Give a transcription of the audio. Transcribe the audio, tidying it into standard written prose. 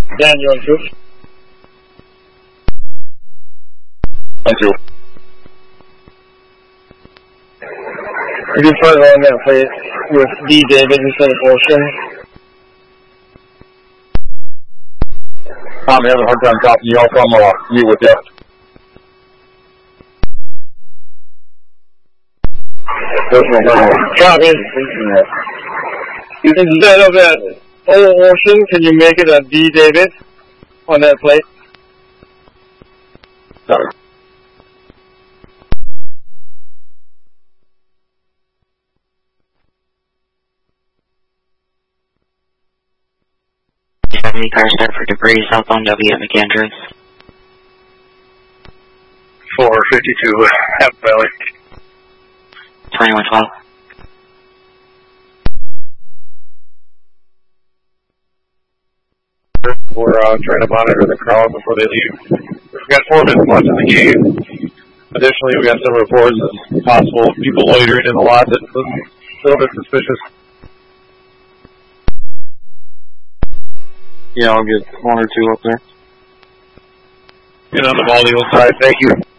Daniel and 2. Thank you. We can further on that plate with D. David instead of Ocean. I'm having a hard time copying you off. I'm mute with you. Copy. Instead of that Ocean, can you make it a D. David on that plate? Sorry. Do you have any car start for debris southbound W at McAndrews? 452 Half Valley. 2112. We're trying to monitor the crowd before they leave. We've got 4 minutes left in the game. Additionally, we got some reports of possible people loitering in the lot that's a little bit suspicious. Yeah, I'll get 1 or 2 up there. And on the Baldy side, thank you.